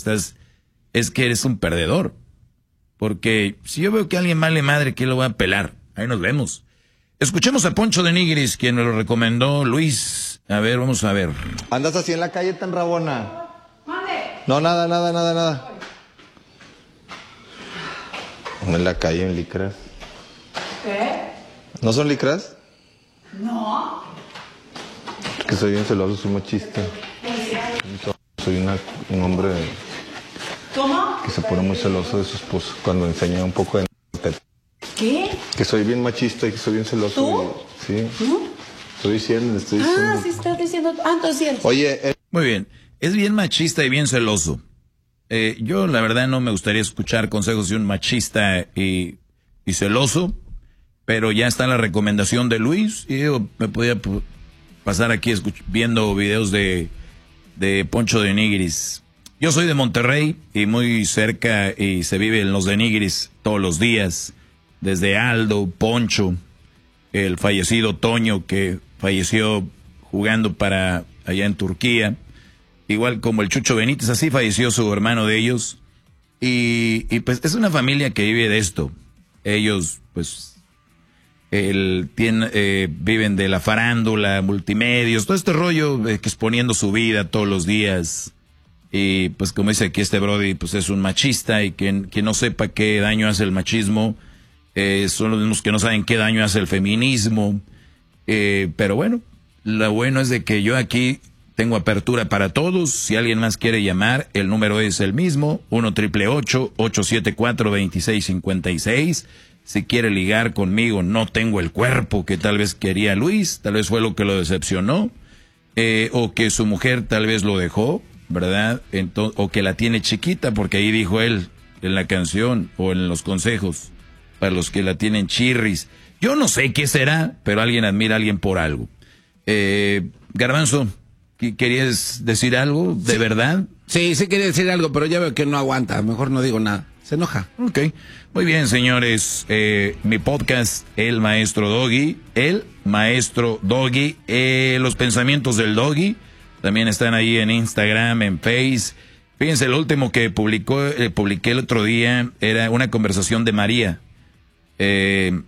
es que eres un perdedor. Porque si yo veo que alguien vale madre, ¿qué lo voy a pelar? Ahí nos vemos. Escuchemos a Poncho de Nigris, quien me lo recomendó, Luis. A ver, vamos a ver. ¿Andas así en la calle tan rabona? No, nada. En la calle, en licras. ¿Qué? ¿No son licras? No. Es que soy bien celoso, soy machista. Soy un hombre... ¿Cómo? Que se pone muy celoso de su esposo cuando enseña un poco de... ¿Qué? Que soy bien machista y que soy bien celoso. ¿Tú? Sí. ¿Tú? Estoy diciendo. Ah, sí estás diciendo... Ah, entonces... Oye... Muy bien. Es bien machista y bien celoso. Yo, la verdad, no me gustaría escuchar consejos de un machista y celoso, pero ya está la recomendación de Luis y yo me podía pasar aquí viendo videos de Poncho de Nigris. Yo soy de Monterrey y muy cerca y se vive en los de Nigris todos los días, desde Aldo, Poncho, el fallecido Toño que falleció jugando para allá en Turquía, igual como el Chucho Benítez, así falleció su hermano de ellos y pues es una familia que vive de esto. Ellos pues viven de la farándula, multimedios, todo este rollo exponiendo su vida todos los días. Y pues como dice aquí este Brody, pues es un machista y quien no sepa qué daño hace el machismo, son los mismos que no saben qué daño hace el feminismo. Pero bueno, lo bueno es de que yo aquí tengo apertura para todos. Si alguien más quiere llamar, el número es el mismo, 1-888-874-2656. Si quiere ligar conmigo, no tengo el cuerpo que tal vez quería Luis, tal vez fue lo que lo decepcionó, o que su mujer tal vez lo dejó, ¿verdad? O que la tiene chiquita, porque ahí dijo él en la canción o en los consejos, para los que la tienen chirris. Yo no sé qué será, pero alguien admira a alguien por algo. Garbanzo, ¿querías decir algo de verdad? Sí, quería decir algo, pero ya veo que no aguanta, mejor no digo nada. Se enoja. Ok. Muy bien, señores. Mi podcast, El Maestro Doggy. Los pensamientos del Doggy. También están ahí en Instagram, en Face. Fíjense, el último que publiqué el otro día era una conversación de María. El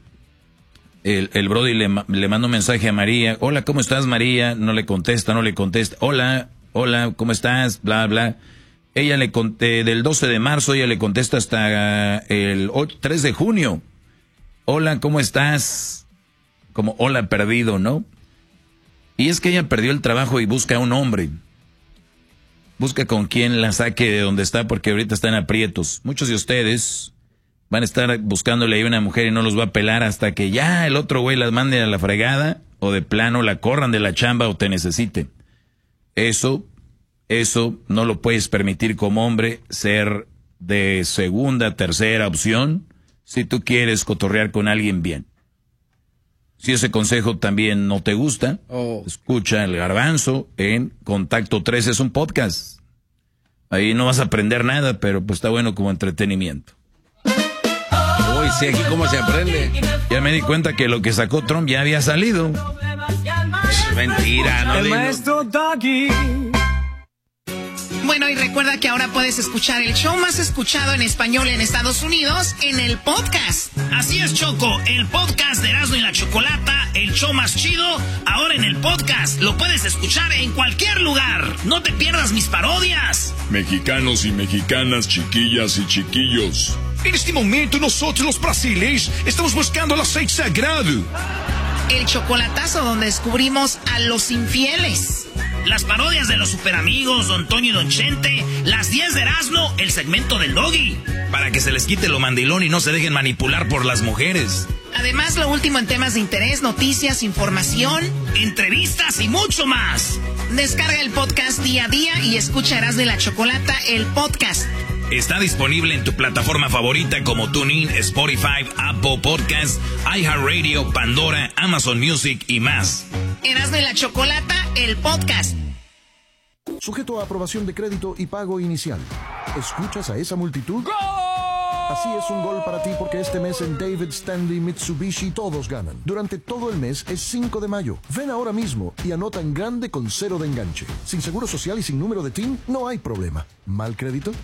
Brody le manda un mensaje a María. Hola, ¿cómo estás, María? No le contesta. Hola, ¿cómo estás? Bla, bla. Ella le conté del 12 de marzo, ella le contesta hasta el 3 de junio. Hola, ¿cómo estás? Como hola perdido, ¿no? Y es que ella perdió el trabajo y busca a un hombre. Busca con quien la saque de donde está porque ahorita está en aprietos. Muchos de ustedes van a estar buscándole a una mujer y no los va a pelar hasta que ya el otro güey las mande a la fregada o de plano la corran de la chamba o te necesite. Eso no lo puedes permitir como hombre, ser de segunda, tercera opción, si tú quieres cotorrear con alguien bien. Si ese consejo también no te gusta, escucha el Garbanzo en Contacto 3, es un podcast. Ahí no vas a aprender nada, pero pues está bueno como entretenimiento. Uy, sí, aquí cómo se aprende. Ya me di cuenta que lo que sacó Trump ya había salido. Es mentira, ¿no? El Maestro Doggy. Bueno, y recuerda que ahora puedes escuchar el show más escuchado en español en Estados Unidos en el podcast. Así es, Choco, el podcast de Erasmo y la Chocolata, el show más chido, ahora en el podcast. Lo puedes escuchar en cualquier lugar. No te pierdas mis parodias. Mexicanos y mexicanas, chiquillas y chiquillos. En este momento nosotros los brasileños estamos buscando el aceite sagrado. El chocolatazo donde descubrimos a los infieles. Las parodias de los superamigos, Don Toño y Don Chente, las 10 de Erasmo, el segmento del Doggy. Para que se les quite lo mandilón y no se dejen manipular por las mujeres. Además, lo último en temas de interés, noticias, información, entrevistas y mucho más. Descarga el podcast día a día y escucha Erasmo y la Chocolata, el podcast. Está disponible en tu plataforma favorita como TuneIn, Spotify, Apple Podcasts, iHeartRadio, Pandora, Amazon Music y más. Erasmo y la Chocolata, el podcast. Sujeto a aprobación de crédito y pago inicial. ¿Escuchas a esa multitud? ¡Gol! Así es un gol para ti porque este mes en David Stanley Mitsubishi todos ganan. Durante todo el mes es 5 de mayo. Ven ahora mismo y anota en grande con 0 de enganche. Sin seguro social y sin número de TIN no hay problema. ¿Mal crédito?